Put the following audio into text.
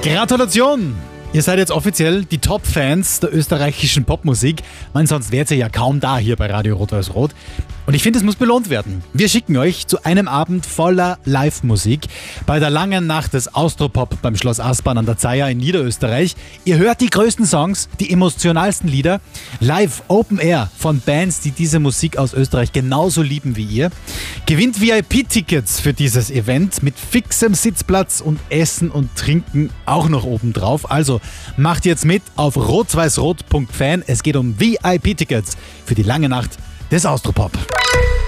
Gratulation! Ihr seid jetzt offiziell die Top-Fans der österreichischen Popmusik. Sonst wärt ihr ja kaum da hier bei Radio Rot-Weiß-Rot. Und ich finde, es muss belohnt werden. Wir schicken euch zu einem Abend voller Live-Musik bei der langen Nacht des Austropop beim Schloss Aspern an der Zeier in Niederösterreich. Ihr hört die größten Songs, die emotionalsten Lieder, live Open Air von Bands, die diese Musik aus Österreich genauso lieben wie ihr. Gewinnt VIP-Tickets für dieses Event mit fixem Sitzplatz und Essen und Trinken auch noch obendrauf. Also macht jetzt mit auf rot-weiß-rot.fan. Es geht um VIP-Tickets für die lange Nacht des Austropop.